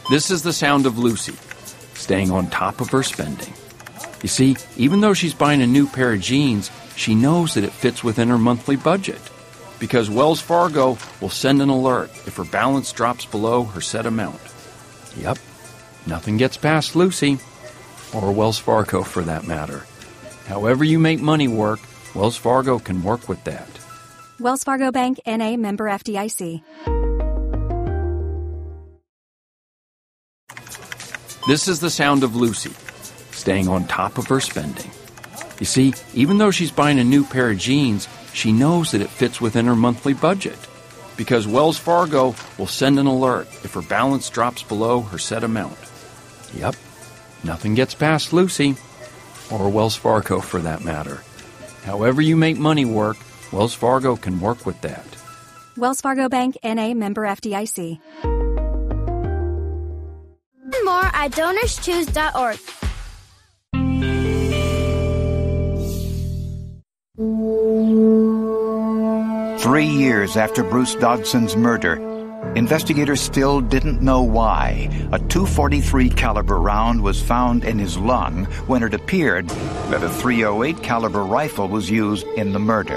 This is the sound of Lucy, staying on top of her spending. You see, even though she's buying a new pair of jeans, she knows that it fits within her monthly budget, because Wells Fargo will send an alert if her balance drops below her set amount. Yep, nothing gets past Lucy, or Wells Fargo for that matter. However you make money work, Wells Fargo can work with that. Wells Fargo Bank, N.A., member FDIC. This is the sound of Lucy, staying on top of her spending. You see, even though she's buying a new pair of jeans, she knows that it fits within her monthly budget, because Wells Fargo will send an alert if her balance drops below her set amount. Yep, nothing gets past Lucy, or Wells Fargo for that matter. However you make money work, Wells Fargo can work with that. Wells Fargo Bank, N.A., member FDIC. More at DonorsChoose.org. Three years after Bruce Dodson's murder, investigators still didn't know why a .243 caliber round was found in his lung when it appeared that a .308 caliber rifle was used in the murder.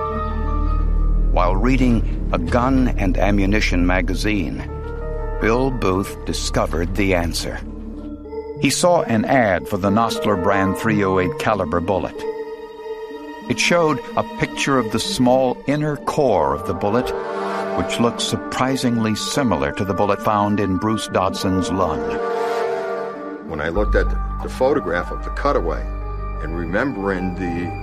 While reading a gun and ammunition magazine, Bill Booth discovered the answer. He saw an ad for the Nostler brand .308 caliber bullet. It showed a picture of the small inner core of the bullet, which looked surprisingly similar to the bullet found in Bruce Dodson's lung. When I looked at the photograph of the cutaway and remembering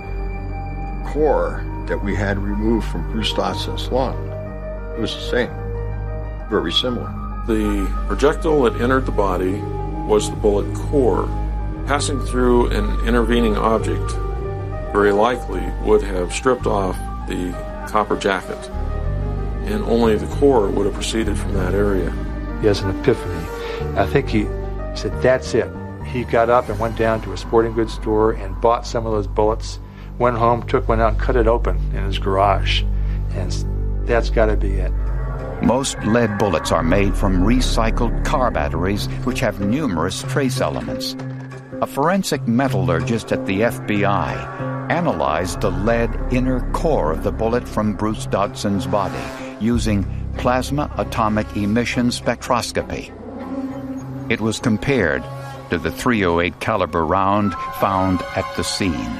the core that we had removed from Bruce Dodson's lung, it was the same, very similar. The projectile that entered the body was the bullet core. Passing through an intervening object very likely would have stripped off the copper jacket, and only the core would have proceeded from that area. He has an epiphany. I think he said, that's it. He got up and went down to a sporting goods store and bought some of those bullets, went home, took one out and cut it open in his garage. And that's got to be it. Most lead bullets are made from recycled car batteries, which have numerous trace elements. A forensic metallurgist at the FBI analyzed the lead inner core of the bullet from Bruce Dodson's body using plasma atomic emission spectroscopy. It was compared to the .308 caliber round found at the scene.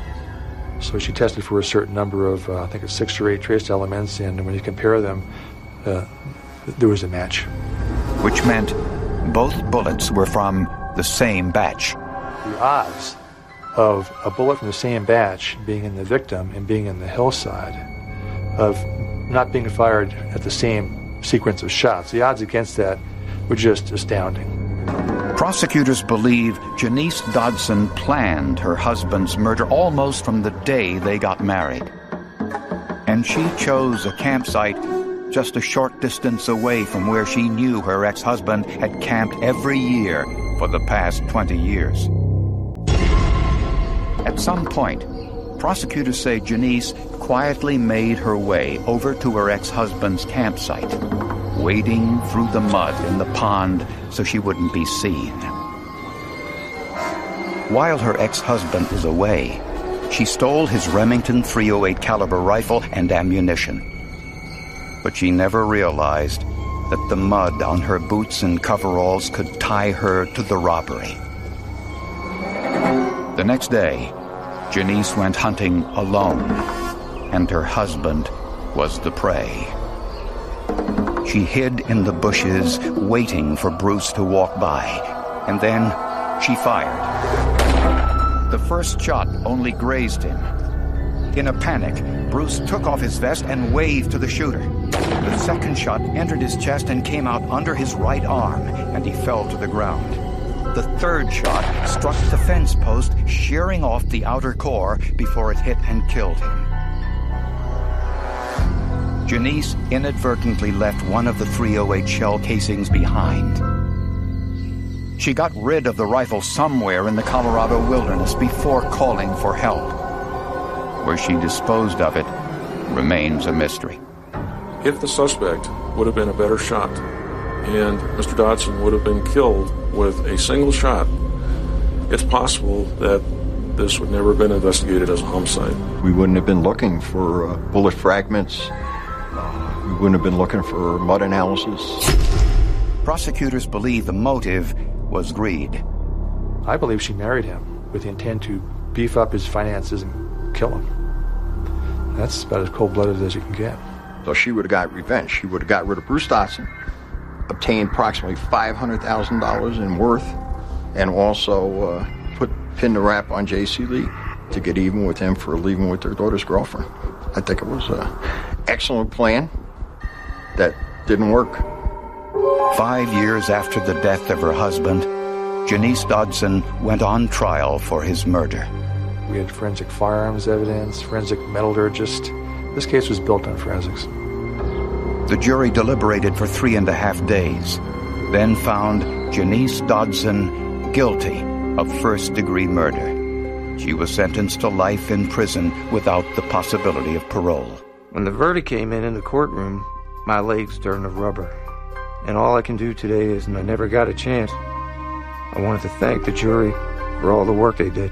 So she tested for a certain number of, I think it's 6 or 8 trace elements, and when you compare them, there was a match. Which meant both bullets were from the same batch. The odds of a bullet from the same batch being in the victim and being in the hillside, of not being fired at the same sequence of shots, the odds against that were just astounding. Prosecutors believe Janice Dodson planned her husband's murder almost from the day they got married. And she chose a campsite just a short distance away from where she knew her ex-husband had camped every year for the past 20 years. At some point, prosecutors say Janice quietly made her way over to her ex-husband's campsite, wading through the mud in the pond so she wouldn't be seen. While her ex-husband was away, she stole his Remington .308 caliber rifle and ammunition. But she never realized that the mud on her boots and coveralls could tie her to the robbery. The next day, Janice went hunting alone, and her husband was the prey. She hid in the bushes, waiting for Bruce to walk by, and then she fired. The first shot only grazed him. In a panic, Bruce took off his vest and waved to the shooter. The second shot entered his chest and came out under his right arm, and he fell to the ground. The third shot struck the fence post, shearing off the outer core before it hit and killed him. Janice inadvertently left one of the .308 shell casings behind. She got rid of the rifle somewhere in the Colorado wilderness before calling for help. Where she disposed of it remains a mystery. If the suspect would have been a better shot, and Mr. Dodson would have been killed with a single shot, it's possible that this would never have been investigated as a homicide. We wouldn't have been looking for bullet fragments. We wouldn't have been looking for mud analysis. Prosecutors believe the motive was greed. I believe she married him with the intent to beef up his finances and kill him. That's about as cold-blooded as you can get. So she would have got revenge. She would have got rid of Bruce Dodson, obtained approximately $500,000 in worth, and also put pin to rap on J.C. Lee to get even with him for leaving with their daughter's girlfriend. I think it was an excellent plan that didn't work. 5 years after the death of her husband, Janice Dodson went on trial for his murder. We had forensic firearms evidence, forensic metallurgist. This case was built on forensics. The jury deliberated for 3.5 days, then found Janice Dodson guilty of first-degree murder. She was sentenced to life in prison without the possibility of parole. When the verdict came in the courtroom, my legs turned to rubber. And all I can do today is, and I never got a chance, I wanted to thank the jury for all the work they did.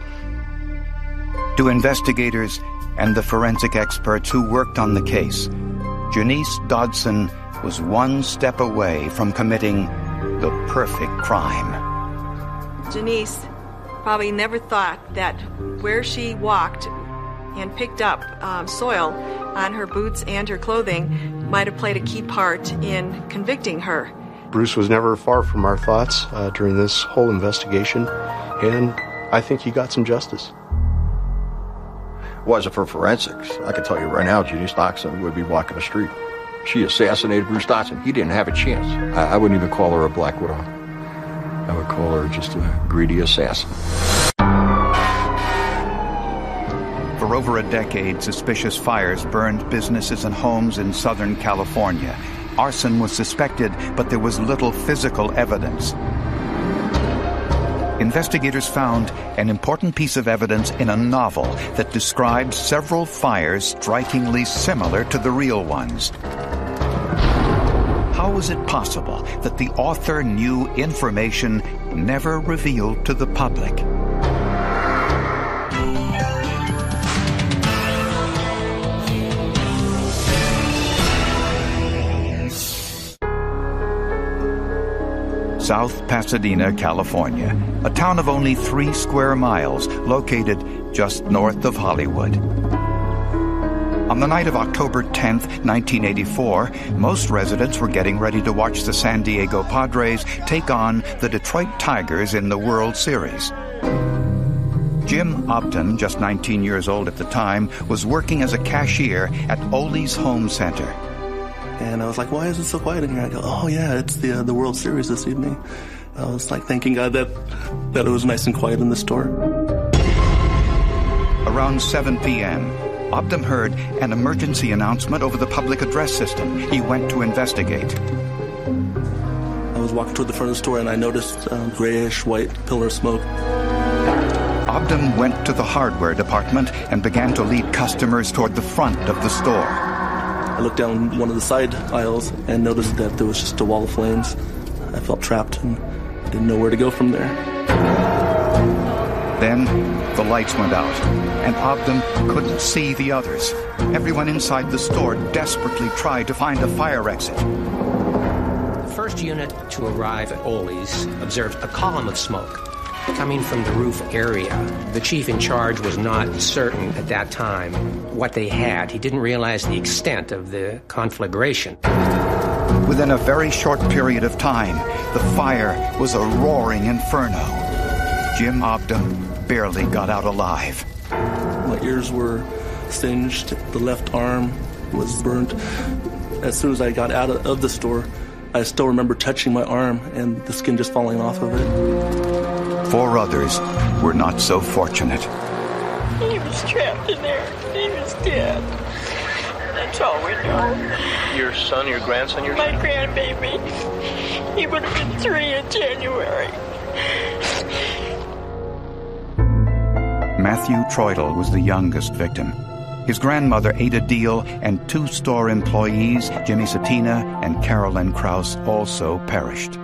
To investigators and the forensic experts who worked on the case, Janice Dodson was one step away from committing the perfect crime. Janice probably never thought that where she walked and picked up soil on her boots and her clothing might have played a key part in convicting her. Bruce was never far from our thoughts during this whole investigation, and I think he got some justice. Was it for forensics, I can tell you right now, Janice Dodson would be walking the street. She assassinated Bruce Dodson. He didn't have a chance. I wouldn't even call her a Black Widow. I would call her just a greedy assassin. For over a decade, suspicious fires burned businesses and homes in Southern California. Arson was suspected, but there was little physical evidence. Investigators found an important piece of evidence in a novel that describes several fires strikingly similar to the real ones. How was it possible that the author knew information never revealed to the public? South Pasadena, California, a town of only 3 square miles located just north of Hollywood. On the night of October 10th, 1984, most residents were getting ready to watch the San Diego Padres take on the Detroit Tigers in the World Series. Jim Obden, just 19 years old at the time, was working as a cashier at Ole's Home Center. And I was like, why is it so quiet in here? I go, oh yeah, it's the World Series this evening. I was like thanking God that it was nice and quiet in the store. Around 7 p.m., Obden heard an emergency announcement over the public address system. He went to investigate. I was walking toward the front of the store and I noticed grayish-white pillar of smoke. Obden went to the hardware department and began to lead customers toward the front of the store. I looked down one of the side aisles and noticed that there was just a wall of flames. I felt trapped and I didn't know where to go from there. Then the lights went out, and Obden couldn't see the others. Everyone inside the store desperately tried to find a fire exit. The first unit to arrive at Ole's observed a column of smoke coming from the roof area. The chief in charge was not certain at that time what they had. He didn't realize the extent of the conflagration. Within a very short period of time, the fire was a roaring inferno. Jim Obden barely got out alive. My ears were singed. The left arm was burnt. As soon as I got out of the store, I still remember touching my arm and the skin just falling off of it. 4 others were not so fortunate. He was trapped in there. He was dead. That's all we know. Your son, your grandson, my grandbaby. He would have been 3 in January. Matthew Troidel was the youngest victim. His grandmother, Ada Deal, and 2 store employees, Jimmy Satina and Carolyn Krause, also perished.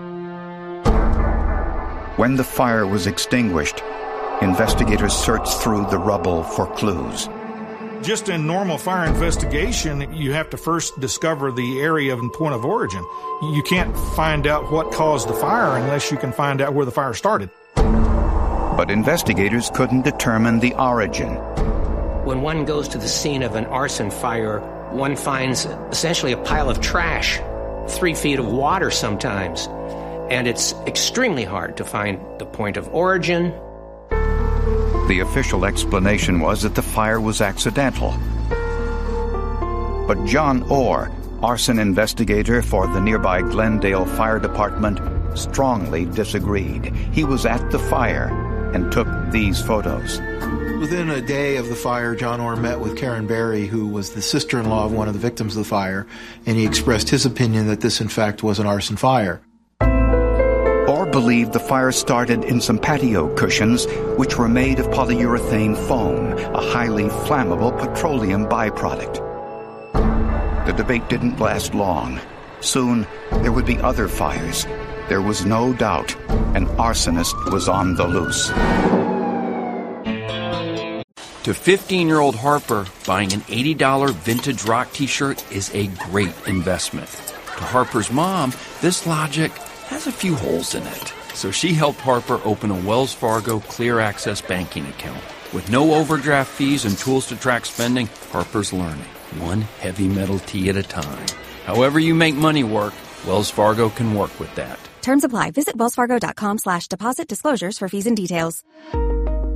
When the fire was extinguished, investigators searched through the rubble for clues. Just in normal fire investigation, you have to first discover the area and point of origin. You can't find out what caused the fire unless you can find out where the fire started. But investigators couldn't determine the origin. When one goes to the scene of an arson fire, one finds essentially a pile of trash, 3 feet of water sometimes, and it's extremely hard to find the point of origin. The official explanation was that the fire was accidental. But John Orr, arson investigator for the nearby Glendale Fire Department, strongly disagreed. He was at the fire and took these photos. Within a day of the fire, John Orr met with Karen Berry, who was the sister-in-law of one of the victims of the fire, and he expressed his opinion that this, in fact, was an arson fire. Orr believed the fire started in some patio cushions, which were made of polyurethane foam, a highly flammable petroleum byproduct. The debate didn't last long. Soon, there would be other fires. There was no doubt an arsonist was on the loose. To 15-year-old Harper, buying an $80 vintage rock t-shirt is a great investment. To Harper's mom, this logic has a few holes in it. So she helped Harper open a Wells Fargo Clear Access banking account. With no overdraft fees and tools to track spending, Harper's learning, one heavy metal tea at a time. However you make money work, Wells Fargo can work with that. Terms apply. Visit wellsfargo.com/deposit disclosures for fees and details.